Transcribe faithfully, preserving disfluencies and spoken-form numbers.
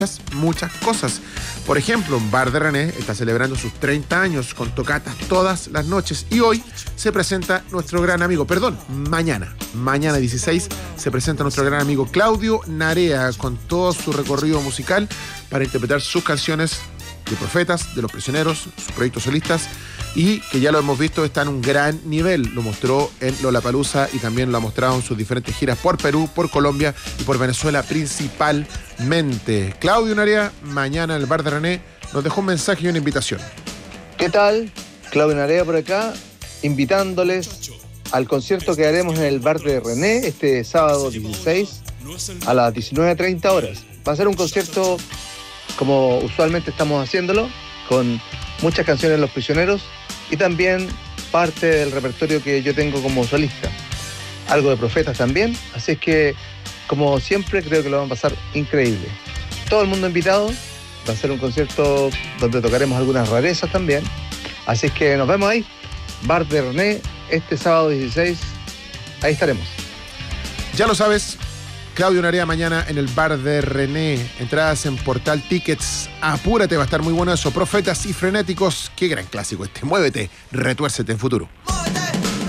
muchas cosas. Por ejemplo, Bar de René está celebrando sus treinta años con tocatas todas las noches y hoy se presenta nuestro gran amigo, perdón, mañana, mañana dieciséis se presenta nuestro gran amigo Claudio Narea con todo su recorrido musical para interpretar sus canciones de Profetas, de Los Prisioneros, sus proyectos solistas, y que ya lo hemos visto, está en un gran nivel. Lo mostró en Lollapalooza y también lo ha mostrado en sus diferentes giras por Perú, por Colombia y por Venezuela principalmente. Claudio Narea, mañana en el Bar de René, nos dejó un mensaje y una invitación. ¿Qué tal? Claudio Narea por acá, invitándoles al concierto que haremos en el Bar de René este sábado dieciséis a las diecinueve treinta horas. Va a ser un concierto como usualmente estamos haciéndolo, con muchas canciones de Los Prisioneros y también parte del repertorio que yo tengo como solista. Algo de Profetas también, así es que, como siempre, creo que lo van a pasar increíble. Todo el mundo invitado, va a ser un concierto donde tocaremos algunas rarezas también, así es que nos vemos ahí, Bar de René, este sábado dieciséis, ahí estaremos. Ya lo sabes, Claudio Narea mañana en el Bar de René. Entradas en Portal Tickets. Apúrate, va a estar muy bueno eso. Profetas y Frenéticos. Qué gran clásico este. Muévete, retuércete en futuro.